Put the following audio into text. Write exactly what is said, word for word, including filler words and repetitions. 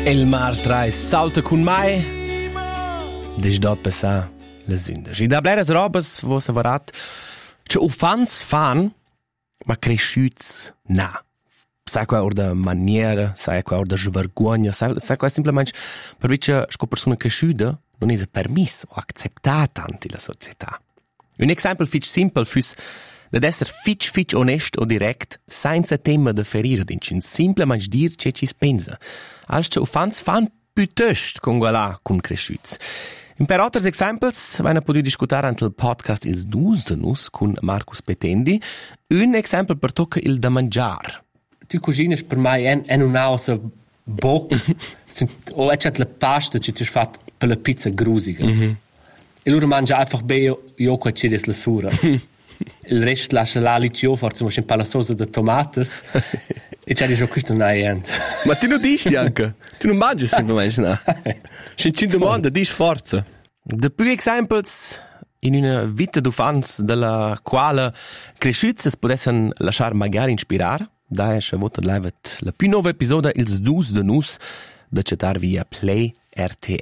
El mar trai salta cun mai, des dort passar le sündes. I da bleras robes vo savarat, che ufans fan, ma cresciuts na. Sai qua or da maniera, sai qua or da vergogna, sai, sai qua simplement per vice sco persona cresciuda non è permis o acceptata anti la società. Un esempio fitch simple füs da esser fitch fitch onest o direct, senza tema da ferire d'incin, simplement dir ce ci pensa. Als che ufans fan piuttost con guala con cresciuts. In per altri exemples, vaina potuto discutere ante il podcast ils dus de nus con Marcus Petendi, un esempio per tocca il da mangiar. Tu cucinas per mai en, en un'ausa boc, o ecce la pasta che ti fat per la pizza grusiga. Mm-hmm. E loro mangia einfach bene io qua c'è des la sura. Il resto lascia là lì io forse un po' la sauce de tomates. E c'è dice questo non è niente. Ma tu non dici anche? Tu non mangi semplicemente, no? Se ci domanda, dici forza. De più exemples in una vita d'ufans della quale cresciuts potessero lasciare magari ispirare, da è sciavuta levet la più nuova episodio ils dus de nus da cettar via Play R T